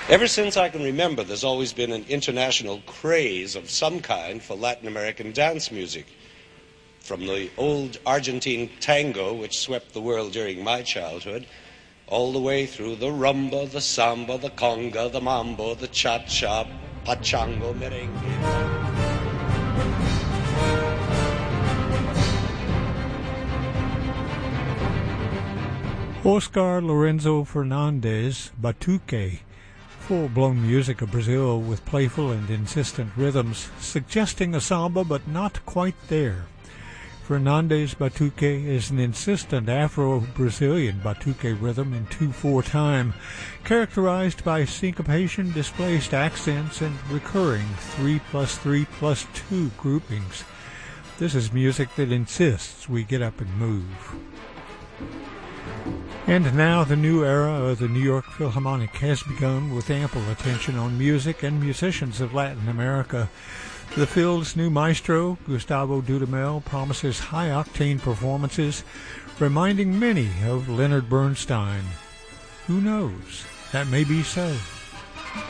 Ever since I can remember, there's always been an international craze of some kind for Latin American dance music. From the old Argentine tango, which swept the world during my childhood, all the way through the rumba, the samba, the conga, the mambo, the cha-cha, pachango, merengue. Oscar Lorenzo Fernandez, Batuque, full-blown music of Brazil with playful and insistent rhythms, suggesting a samba but not quite there. Fernandez Batuque is an insistent Afro-Brazilian Batuque rhythm in 2/4 time, characterized by syncopation, displaced accents, and recurring 3+3+2 groupings. This is music that insists we get up and move. And now the new era of the New York Philharmonic has begun with ample attention on music and musicians of Latin America. The Phil's new maestro, Gustavo Dudamel, promises high-octane performances, reminding many of Leonard Bernstein. Who knows? That may be so.